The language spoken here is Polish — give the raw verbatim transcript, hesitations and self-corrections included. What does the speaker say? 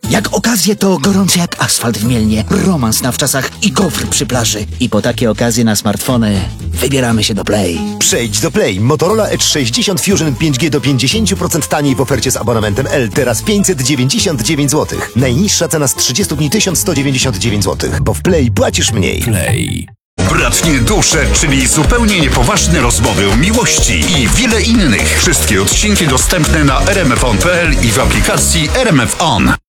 Jak okazje to gorące jak asfalt w Mielnie, romans na wczasach i gofr przy plaży. I po takie okazje na smartfony wybieramy się do Play. Przejdź do Play. Motorola Edge sześćdziesiąt Fusion pięć G do pięćdziesiąt procent taniej w ofercie z abonamentem L. Teraz pięćset dziewięćdziesiąt dziewięć złotych. Najniższa cena z trzydziestu dni tysiąc sto dziewięćdziesiąt dziewięć złotych, bo w Play płacisz mniej. Play. Bratnie dusze, czyli zupełnie niepoważne rozmowy o miłości i wiele innych. Wszystkie odcinki dostępne na r m f on kropka p l i w aplikacji R M F On.